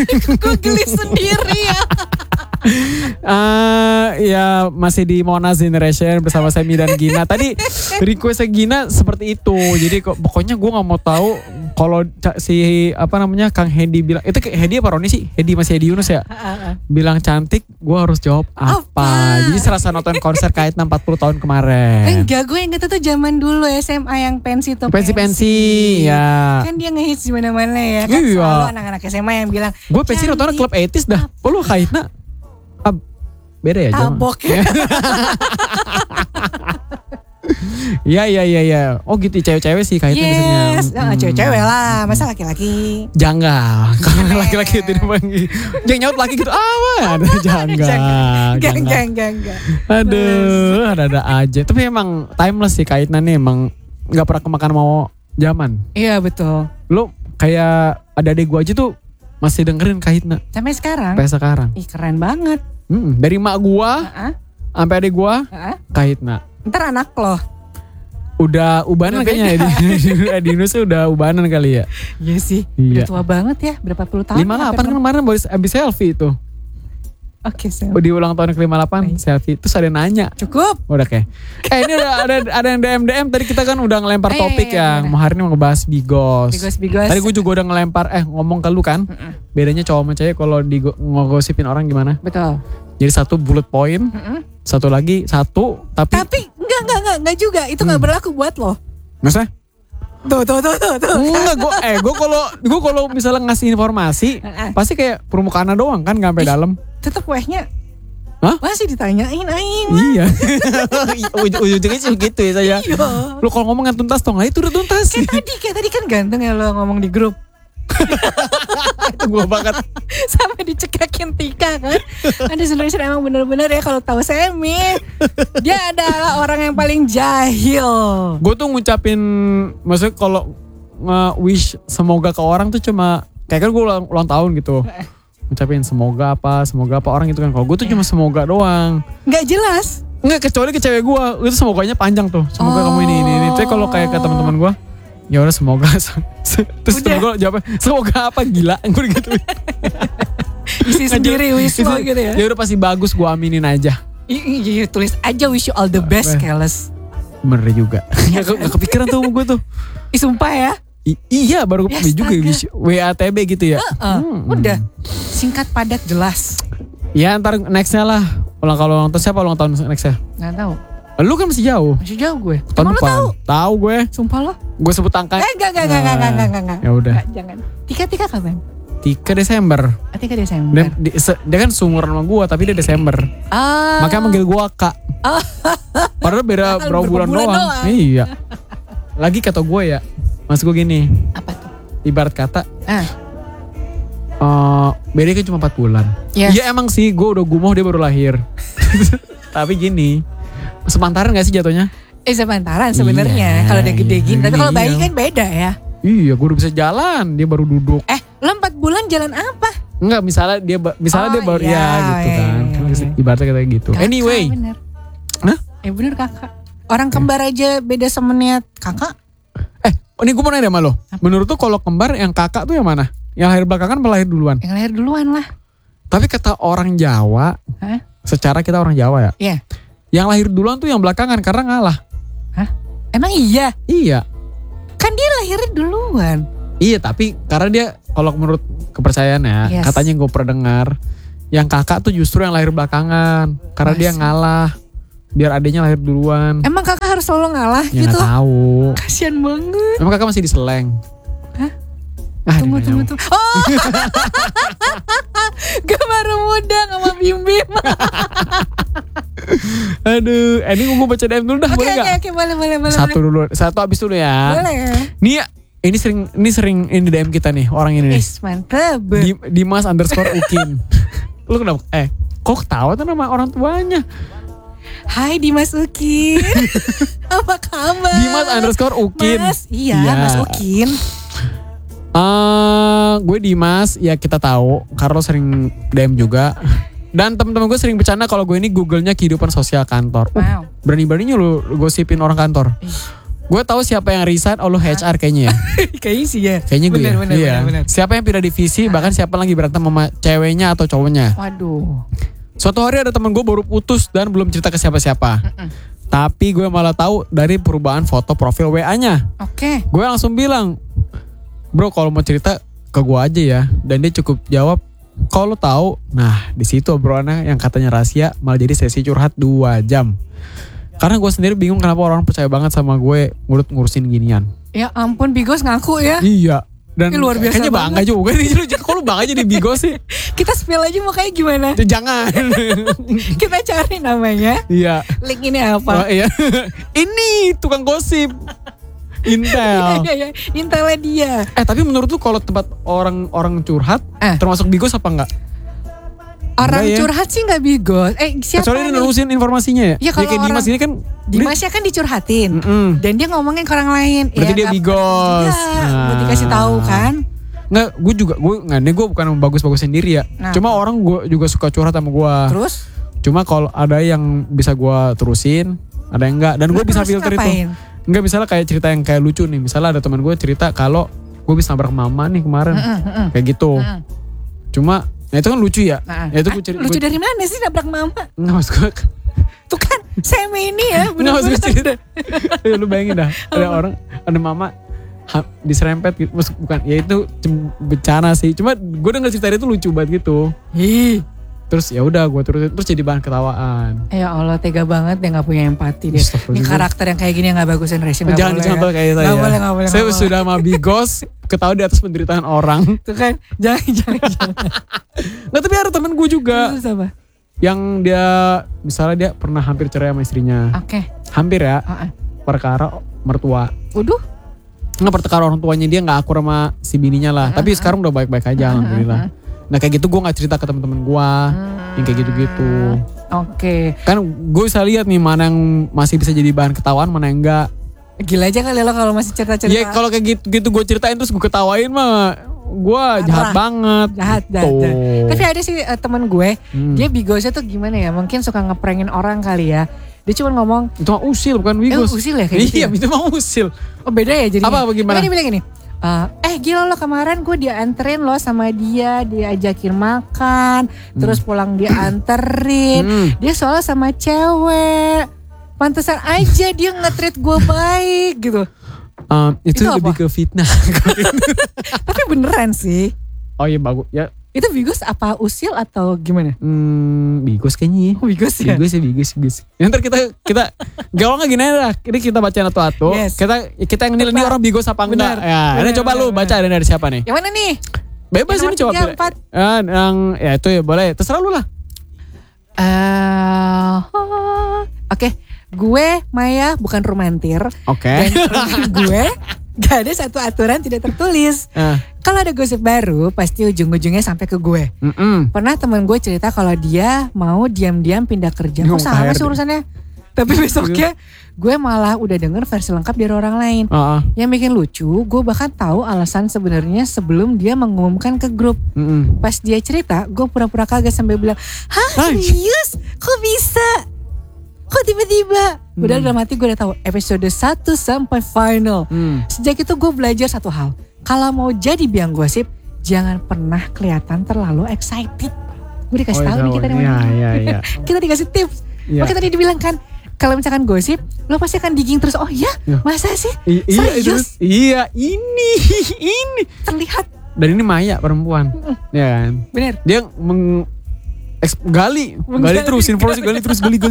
Gue geli sendiri ya. Ya masih di Monas Generation bersama Semi dan Gina. Tadi requestnya Gina seperti itu. Jadi pokoknya gue nggak mau tahu kalau si Kang Hedi bilang itu Hedi apa Roni sih? Masih Hedi Yunus ya. Bilang cantik, gue harus jawab apa? Jadi serasa nonton konser Kaitna 40 tahun kemarin. Enggak, gue inget itu zaman dulu SMA yang pensi tuh. Pensi ya. Kan dia ngehits di mana-mana ya. Kan Iya. selalu anak-anak SMA yang bilang. Gue pensi nontonnya klub 80s dah. Kok lu Kaitna? Beda ya zaman. Tabok ya. Iya. Oh gitu cewek-cewek sih Kaitna biasanya. Yes, cewek-cewek lah. Masa laki-laki? Janggal. Kalau laki-laki itu dipanggil. Jangan nyaut laki gitu. Ada janggal. Aduh, ada aja. Tapi emang timeless sih Kaitna nih, emang gak pernah kemakan mau zaman. Iya betul. Lu kayak ada adek gue aja tuh masih dengerin Kaitna. Sampai sekarang? Sampai sekarang. Ih keren banget. Dari mak gua sampai adek gua Kaitna. Ntar anak lo udah ubanan kayaknya Edi Yunus udah ubanan kali ya. Iya sih. Udah tua banget ya. Berapa puluh tahun? 58 kan kemarin abis selfie itu. Oke, di ulang tahun ke-58 selfie. Terus ada yang nanya. Cukup. Udah kayak. Ini ada yang DM tadi kita kan udah ngelempar topik yang mau hari ini mau ngebahas Bigos. Tadi gue juga udah ngelempar ngomong ke lu kan. Bedanya cowok sama cewek kalau ngegosipin orang gimana? Betul. Jadi satu bullet point. Satu lagi tapi enggak juga. Itu enggak berlaku buat lo. Maksudnya? Tuh. Enggak, gue kalau misalnya ngasih informasi pasti kayak permukaan doang kan, nggak sampai dalam. Tetap wehnya. Hah? Masih ditanyain aing. Iya. Ujung-ujungnya sih begitu ya saya. Iya. Lu kalau ngomong nggak tuntas dong, itu udah tuntas. Kayak tadi kan ganteng ya lo ngomong di grup. Itu gue banget. Sampai dicekekin Tika kan. Ada sebenarnya emang bener-bener ya kalau tahu Semi. Dia adalah orang yang paling jahil. Gue tuh ngucapin, maksudnya kalau wish semoga ke orang tuh cuma kayak kan gue ulang tahun gitu. Ngucapin semoga apa orang itu kan. Kalau gue tuh cuma semoga doang. Nggak jelas. Nggak, kecuali ke cewek gue. Itu semoganya panjang tuh. Semoga kamu ini. Tapi kalau kayak ke teman-teman gue, ya udah semoga. Terus gue jawabnya semoga apa, gila. Gue gitu. Isi sendiri wish lo gitu ya. Ya udah pasti bagus, gue aminin aja. Iya, tulis aja wish you all the best, Keles. Bener juga. Gak kepikiran tuh gue tuh. Sumpah ya. Iya, baru kepikiran juga wish WATB gitu ya. Udah. Singkat padat jelas. Ya ntar nextnya lah. Kalau ulang tahun siapa ulang tahun nextnya? Nggak tahu. Lu kan masih jauh. Masih jauh gue. Tahun depan. Tahu gue. Sumpah lo. Gue sebut angka. Enggak. Ya udah. Jangan. Tika kapan? 3 Desember. 3 Desember. Dia kan seumuran sama gue, tapi dia Desember. Makanya manggil gue Kak. Padahal beda berapa bulan doang. Iya. Lagi kata gue ya. Mas gue gini. Apa tuh? Ibarat kata. Beda kan cuma 4 bulan. Yes. Ya emang sih gue udah gumoh dia baru lahir. Tapi gini, sepantaran gak sih jatuhnya? Sepantaran sebenarnya. Kalau dia gede gini. Tapi kalau bayi kan beda ya. Iya, gue udah bisa jalan, dia baru duduk. Lo 4 bulan jalan apa? Enggak, misalnya dia baru gitu kan. Ibaratnya kayak gitu. Kakak, anyway. Bener. Hah? Bener kakak. Orang kembar aja beda semenit kakak. Ini gue mau nanya sama lo. Menurut tuh kalau kembar yang kakak tuh yang mana? Yang lahir belakangan atau lahir duluan? Yang lahir duluan lah. Tapi kata orang Jawa, secara kita orang Jawa ya. Iya. Yang lahir duluan tuh yang belakangan karena ngalah. Hah? Emang iya? Iya. Kan dia lahirnya duluan. Iya, tapi karena dia kalau menurut kepercayaan ya, katanya gue pernah dengar, yang kakak tuh justru yang lahir belakangan karena dia ngalah. Biar adiknya lahir duluan. Emang kakak harus selalu ngalah ya, gitu? Ya gak tahu. Kasian banget. Emang kakak masih diseleng? Hah? Tunggu. Oh. Gue baru muda sama Bim-Bim. Aduh, ini gue baca DM dulu dah, boleh gak? Oke, boleh. Satu abis dulu ya. Boleh. Nih, ini sering ini DM kita nih, orang ini nih. Mantap. Dimas_Ukin. Lu kenapa? Kok ketawa tuh nama orang tuanya? Hai Dimas Ukin. Apa kabar? Dimas_Ukin. Mas Ukin. Gue Dimas, ya kita tahu karena lo sering DM juga. Dan teman-teman gue sering bercanda kalau gue ini Google-nya kehidupan sosial kantor. Wow. Berani-beraninya lu gosipin orang kantor. Gue tahu siapa yang resign, lu HR kayaknya ya. Kayaknya sih ya. Kayaknya gue ya. Bener, Iya. bener. Siapa yang pindah divisi, bahkan siapa lagi berantem sama ceweknya atau cowoknya. Waduh. Suatu hari ada temen gue baru putus dan belum cerita ke siapa-siapa. Tapi gue malah tahu dari perubahan foto profil WA-nya. Oke. Gue langsung bilang, bro kalau mau cerita ke gue aja ya. Dan dia cukup jawab, kalau lo tahu, nah di situ obrolannya yang katanya rahasia malah jadi sesi curhat 2 jam. Karena gue sendiri bingung kenapa orang percaya banget sama gue ngurusin ginian. Ya ampun, Bigos ngaku ya. Iya. Dan luar biasa kayaknya bangga juga nih. Kok lu bangga jadi Bigos sih? Kita spill aja mau kayak gimana. Jangan. Kita cari namanya. Iya. Link ini apa? Oh, iya. Ini tukang gosip. Intel. Iya. Intelnya dia. Tapi menurut lu kalau tempat orang curhat termasuk Bigos apa enggak? Orang enggak ya? curhat sih gak Bigos. Siapa kecuali dia nerusin informasinya ya? Ya kalau kayak Dimas ini kan Dimasnya kan dicurhatin. Dan dia ngomongin ke orang lain. Berarti dia Bigos. Buat dikasih tahu kan. Enggak, gue bukan bagus-bagus sendiri ya. Cuma orang gue juga suka curhat sama gue. Terus? Cuma kalau ada yang bisa gue terusin, ada yang enggak. Dan gue bisa filter itu. Enggak, misalnya kayak cerita yang kayak lucu nih. Misalnya ada teman gue cerita kalau gue bisa nabrak mama nih kemarin. Kayak gitu. Cuma itu kan lucu ya. Itu lucu dari mana sih nabrak mama? Enggak, maksud gue. Tuh kan semi ini ya. Enggak, maksud gue cerita. Lu bayangin dah. Ada mama diserempet gitu. Bukan, ya itu bencana sih. Cuma gue denger cerita itu lucu banget gitu. Terus ya udah gue terus jadi bahan ketawaan. Ya Allah, tega banget dia nggak punya empati deh. Ini karakter yang kayak gini yang nggak bagus generation. Jangan dicontoh kayak saya. Nggak boleh. Saya sudah sama Bigos ketawa di atas penderitaan orang. Tuh kan, jangan. Nggak, tapi ada temen gue juga. Terus apa? Yang dia misalnya dia pernah hampir cerai sama istrinya. Oke. Hampir ya. Perkara mertua. Waduh. Nggak, perkara orang tuanya dia nggak akur sama si bininya lah. Tapi sekarang udah baik-baik aja alhamdulillah. Nah kayak gitu gue gak cerita ke teman-teman gue yang kayak gitu-gitu. Oke. Kan gue bisa lihat nih mana yang masih bisa jadi bahan ketawaan, mana yang enggak. Gila aja kali lo kalau masih cerita-cerita. Ya kalau kayak gitu gue ceritain terus gue ketawain mah gue jahat banget. Jahat. Tapi ada sih teman gue, dia Bigosnya tuh gimana ya? Mungkin suka ngeprengin orang kali ya. Dia cuma ngomong, itu mah usil bukan Bigos. Usil ya kayak gitu. Iya, itu mah usil. Oh beda ya jadi. Apa gimana? Dia bilang gini. Gila lo kemarin gue dianterin lo sama dia diajakin makan, terus pulang dianterin, dia soalnya sama cewek, pantesan aja dia nge-treat gue baik gitu. Itu lebih ke fitnah. Tapi beneran sih. Oh iya bagus ya. Itu Bigos apa usil atau gimana? Bigos kayaknya. Oh Bigos ya? Bigos. Nanti kita gaul nggak gini lah. Ini kita baca satu-satu. Yes. Kita yang nilai ini orang Bigos apa enggak. Ya, ini coba lu baca dari siapa nih? Yang mana nih? Bebas ini coba. Yang ya itu ya boleh. Terserah lu lah. Oke. Gue Maya bukan romantir. Oke. Dan gue gak ada satu aturan tidak tertulis. Kalau ada gosip baru pasti ujung-ujungnya sampai ke gue. Pernah teman gue cerita kalau dia mau diam-diam pindah kerja. Kok sama sih urusannya? Tapi besoknya gue malah udah denger versi lengkap dari orang lain. Yang bikin lucu, gue bahkan tahu alasan sebenarnya sebelum dia mengumumkan ke grup. Pas dia cerita, gue pura-pura kaget sambil bilang, hah serius? Kok bisa? Kok tiba-tiba? Udah dalam hati gue udah tahu episode 1 sampai final. Sejak itu gue belajar satu hal. Kalau mau jadi biang gosip, jangan pernah kelihatan terlalu excited. Gue dikasih tahu nih kita nih. Iya. Kita dikasih tips. Makanya tadi dibilang kan, kalau misalkan gosip, lo pasti akan digging terus. Oh ya, masa sih? Serius? Iya, ini. Terlihat. Dan ini Maya perempuan. Ya kan? Bener. Dia gali terus informasi, gali.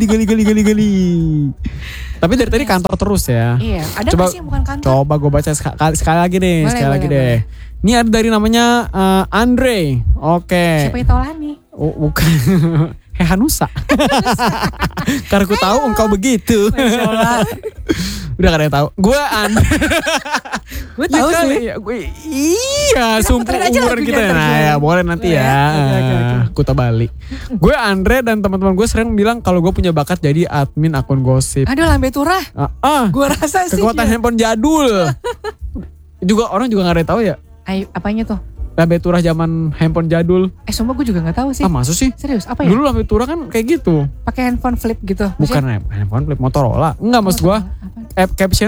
Tapi dari tadi kantor terus ya. Iya, ada coba, sih bukan kantor. Coba gue baca sekali lagi deh, boleh. Ini ada dari namanya Andre. Oke. Siapa itu Lani? Oh, bukan. Hanusa. Karena aku tahu engkau begitu. Udah kadang tahu. Gue Gue tahu sih. Iya, sumpah umuran kita. Nah ya boleh nanti ya. Kuta Bali. Gue Andre dan teman-teman gue sering bilang kalau gue punya bakat jadi admin akun gosip. Aduh lambe turah. Gue rasa sih. Kekuatan handphone jadul. Juga orang juga gak ada yang tahu ya. Apanya tuh? Lambe turah zaman handphone jadul. Sumpah gue juga gak tahu sih. Maksud sih? Serius apa ya? Dulu lambe turah kan kayak gitu. Pakai handphone flip gitu. Bukan handphone flip, Motorola. Enggak maksud gue. Captionnya tuh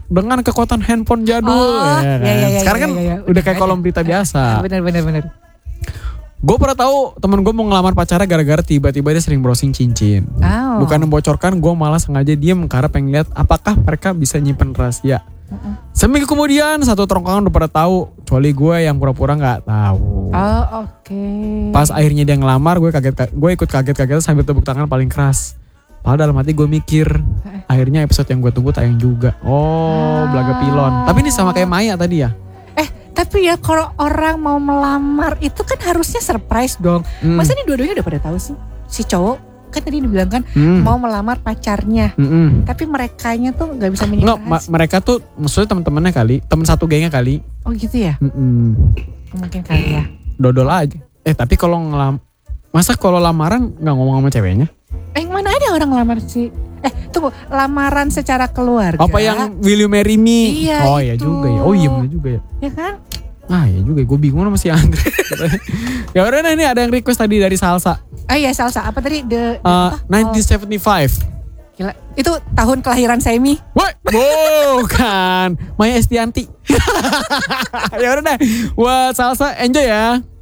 dengan kekuatan handphone jadul. Ya, kan? Iya, sekarang kan udah kayak kolom berita biasa. Bener. Gue pernah tahu temen gue mau ngelamar pacarnya gara-gara tiba-tiba dia sering browsing cincin. Bukan membocorkan, gue malah sengaja diem karena pengen lihat apakah mereka bisa nyimpen rahasia. Seminggu kemudian satu tongkrongan udah pada tahu, kecuali gue yang pura-pura nggak tahu. Oke. Pas akhirnya dia ngelamar, gue ikut kaget-kaget sambil tepuk tangan paling keras. Padahal dalam hati gue mikir, akhirnya episode yang gue tunggu tayang juga. Belaga pilon. Tapi ini sama kayak Maya tadi ya. Tapi ya kalau orang mau melamar itu kan harusnya surprise dong. Masa ini dua-duanya udah pada tahu sih? Si cowok kan tadi dibilang kan mau melamar pacarnya. Tapi merekanya tuh gak bisa menyimpan. Mereka tuh maksudnya teman-temannya kali, teman satu gengnya kali. Oh gitu ya? Mungkin kali ya. Dodol aja. Tapi kalau masa kalau lamaran gak ngomong sama ceweknya? Mana ada orang ngelamar sih? Tunggu, lamaran secara keluarga. Apa yang Will You Marry Me? Iya, ya juga ya. iya bener juga ya. Ya kan? Ya juga, gue bingung sama si Andre. Ya udah, ini ada yang request tadi dari Salsa. Iya, Salsa. Apa tadi? 1975. Gila, itu tahun kelahiran Semi. Woi, bukan. Maya Estianti. Ya udah deh, buat Salsa enjoy ya.